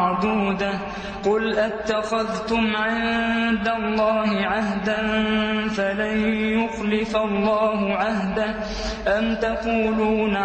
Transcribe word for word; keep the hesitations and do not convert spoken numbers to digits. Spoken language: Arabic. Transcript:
معدودة قل أتخذتم عند الله عهدا فلن يخلف الله عهده أم تقولون